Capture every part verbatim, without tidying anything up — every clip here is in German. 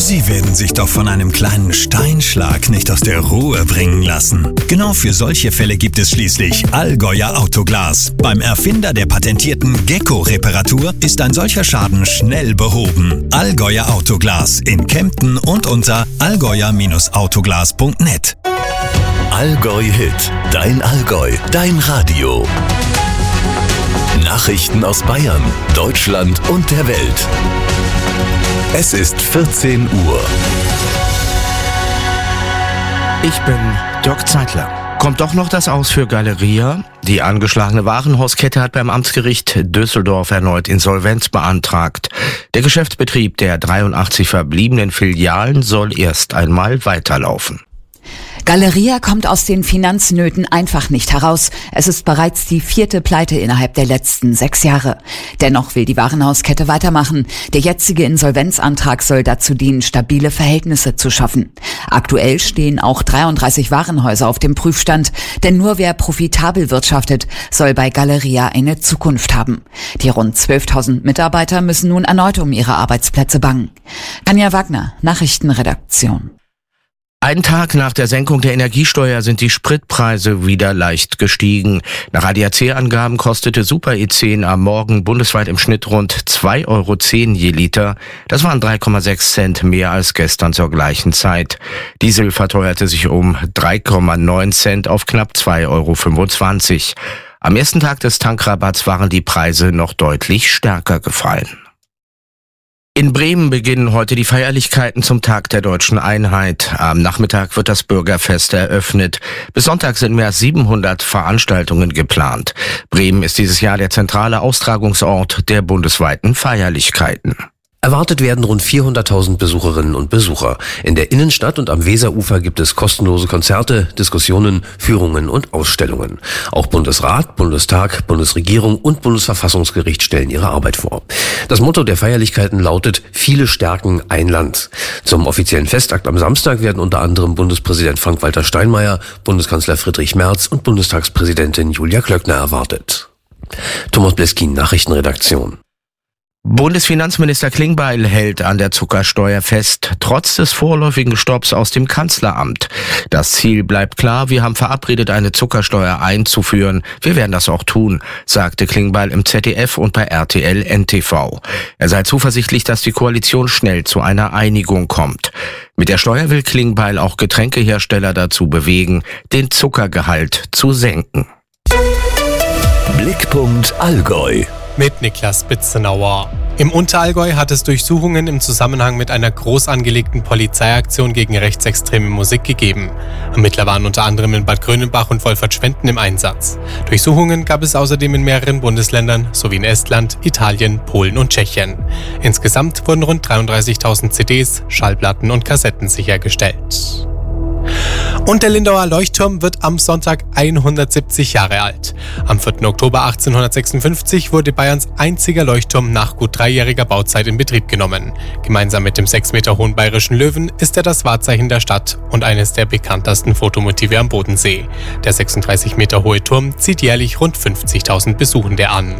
Sie werden sich doch von einem kleinen Steinschlag nicht aus der Ruhe bringen lassen. Genau für solche Fälle gibt es schließlich Allgäuer Autoglas. Beim Erfinder der patentierten Gecko-Reparatur ist ein solcher Schaden schnell behoben. Allgäuer Autoglas in Kempten und unter allgäuer Autoglas punkt net. Allgäu Hit, dein Allgäu, dein Radio. Nachrichten aus Bayern, Deutschland und der Welt. Es ist vierzehn Uhr. Ich bin Dirk Zeitler. Kommt doch noch das Aus für Galeria? Die angeschlagene Warenhauskette hat beim Amtsgericht Düsseldorf erneut Insolvenz beantragt. Der Geschäftsbetrieb der dreiundachtzig verbliebenen Filialen soll erst einmal weiterlaufen. Galeria kommt aus den Finanznöten einfach nicht heraus. Es ist bereits die vierte Pleite innerhalb der letzten sechs Jahre. Dennoch will die Warenhauskette weitermachen. Der jetzige Insolvenzantrag soll dazu dienen, stabile Verhältnisse zu schaffen. Aktuell stehen auch dreiunddreißig Warenhäuser auf dem Prüfstand, denn nur wer profitabel wirtschaftet, soll bei Galeria eine Zukunft haben. Die rund zwölftausend Mitarbeiter müssen nun erneut um ihre Arbeitsplätze bangen. Anja Wagner, Nachrichtenredaktion. Einen Tag nach der Senkung der Energiesteuer sind die Spritpreise wieder leicht gestiegen. Nach A D A C-Angaben kostete Super E zehn am Morgen bundesweit im Schnitt rund zwei Euro zehn je Liter. Das waren drei Komma sechs Cent mehr als gestern zur gleichen Zeit. Diesel verteuerte sich um drei Komma neun Cent auf knapp zwei Euro fünfundzwanzig. Am ersten Tag des Tankrabatts waren die Preise noch deutlich stärker gefallen. In Bremen beginnen heute die Feierlichkeiten zum Tag der Deutschen Einheit. Am Nachmittag wird das Bürgerfest eröffnet. Bis Sonntag sind mehr als siebenhundert Veranstaltungen geplant. Bremen ist dieses Jahr der zentrale Austragungsort der bundesweiten Feierlichkeiten. Erwartet werden rund vierhunderttausend Besucherinnen und Besucher. In der Innenstadt und am Weserufer gibt es kostenlose Konzerte, Diskussionen, Führungen und Ausstellungen. Auch Bundesrat, Bundestag, Bundesregierung und Bundesverfassungsgericht stellen ihre Arbeit vor. Das Motto der Feierlichkeiten lautet: Viele stärken ein Land. Zum offiziellen Festakt am Samstag werden unter anderem Bundespräsident Frank-Walter Steinmeier, Bundeskanzler Friedrich Merz und Bundestagspräsidentin Julia Klöckner erwartet. Thomas Bleskin, Nachrichtenredaktion. Bundesfinanzminister Klingbeil hält an der Zuckersteuer fest, trotz des vorläufigen Stopps aus dem Kanzleramt. Das Ziel bleibt klar, wir haben verabredet, eine Zuckersteuer einzuführen. Wir werden das auch tun, sagte Klingbeil im Z D F und bei R T L N T V. Er sei zuversichtlich, dass die Koalition schnell zu einer Einigung kommt. Mit der Steuer will Klingbeil auch Getränkehersteller dazu bewegen, den Zuckergehalt zu senken. Blickpunkt Allgäu. Mit Niklas Spitzenauer. Im Unterallgäu hat es Durchsuchungen im Zusammenhang mit einer groß angelegten Polizeiaktion gegen rechtsextreme Musik gegeben. Ermittler waren unter anderem in Bad Grönenbach und Wolfertschwenden im Einsatz. Durchsuchungen gab es außerdem in mehreren Bundesländern sowie in Estland, Italien, Polen und Tschechien. Insgesamt wurden rund dreiunddreißigtausend C Ds, Schallplatten und Kassetten sichergestellt. Und der Lindauer Leuchtturm wird am Sonntag hundertsiebzig Jahre alt. Am vierten Oktober achtzehnhundertsechsundfünfzig wurde Bayerns einziger Leuchtturm nach gut dreijähriger Bauzeit in Betrieb genommen. Gemeinsam mit dem sechs Meter hohen bayerischen Löwen ist er das Wahrzeichen der Stadt und eines der bekanntesten Fotomotive am Bodensee. Der sechsunddreißig Meter hohe Turm zieht jährlich rund fünfzigtausend Besuchende an.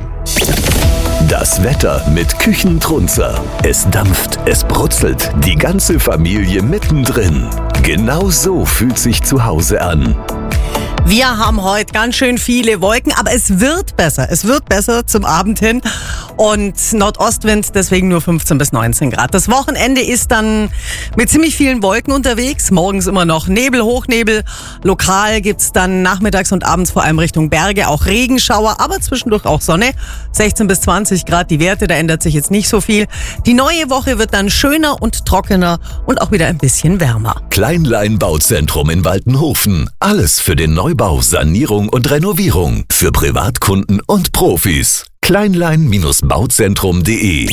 Das Wetter mit Küchentrunzer. Es dampft, es brutzelt, die ganze Familie mittendrin. Genau so fühlt sich zu Hause an. Wir haben heute ganz schön viele Wolken, aber es wird besser. Es wird besser zum Abend hin und Nordostwind, deswegen nur fünfzehn bis neunzehn Grad. Das Wochenende ist dann mit ziemlich vielen Wolken unterwegs. Morgens immer noch Nebel, Hochnebel. Lokal gibt's dann nachmittags und abends vor allem Richtung Berge auch Regenschauer, aber zwischendurch auch Sonne. sechzehn bis zwanzig Grad die Werte, da ändert sich jetzt nicht so viel. Die neue Woche wird dann schöner und trockener und auch wieder ein bisschen wärmer. Kleinlein Bauzentrum in Waltenhofen. Alles für den Neubau, Sanierung und Renovierung. Für Privatkunden und Profis. kleinlein bauzentrum punkt de.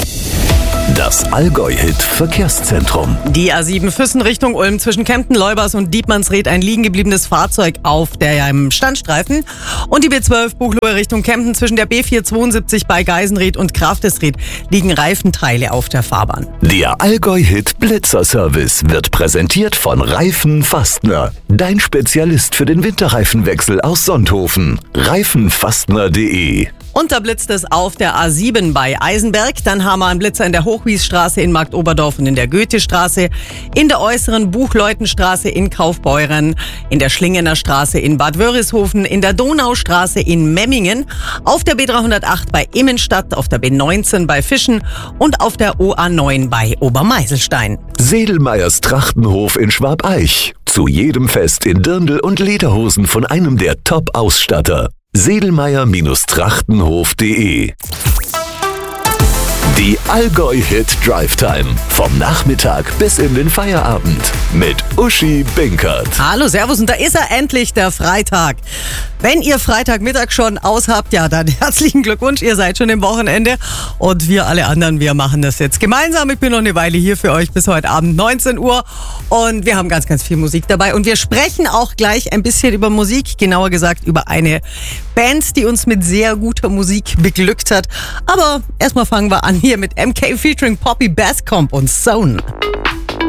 Das Allgäu-Hit Verkehrszentrum. Die A sieben Füssen Richtung Ulm zwischen Kempten, Leubers und Dietmannsried ein liegen gebliebenes Fahrzeug auf dem Standstreifen. Und die B zwölf Buchloe Richtung Kempten zwischen der B vierhundertzweiundsiebzig bei Geisenried und Kraftesried liegen Reifenteile auf der Fahrbahn. Der Allgäu-Hit Blitzerservice wird präsentiert von Reifen Fastner. Dein Spezialist für den Winterreifenwechsel aus Sonthofen. reifenfastner punkt de. Und da blitzt es auf der A sieben bei Eisenberg. Dann haben wir einen Blitzer in der Hochwiesstraße in Marktoberdorf und in der Goethestraße, in der äußeren Buchleutenstraße in Kaufbeuren, in der Schlingener Straße in Bad Wörishofen, in der Donaustraße in Memmingen, auf der B dreihundertacht bei Immenstadt, auf der B neunzehn bei Fischen und auf der O A neun bei Obermeiselstein. Sedelmeyers Trachtenhof in Schwabeich. Zu jedem Fest in Dirndl und Lederhosen von einem der Top-Ausstatter. sedelmeyer Trachtenhof punkt de. Die Allgäu-Hit Drive Time. Vom Nachmittag bis in den Feierabend. Mit Uschi Binkert. Hallo, servus, und da ist er endlich, der Freitag. Wenn ihr Freitagmittag schon aus habt, ja, dann herzlichen Glückwunsch, ihr seid schon im Wochenende. Und wir alle anderen, wir machen das jetzt gemeinsam. Ich bin noch eine Weile hier für euch bis heute Abend neunzehn Uhr. Und wir haben ganz, ganz viel Musik dabei. Und wir sprechen auch gleich ein bisschen über Musik, genauer gesagt über eine Band, die uns mit sehr guter Musik beglückt hat. Aber erstmal fangen wir an hier mit M K featuring Poppy Basscomp und Zone.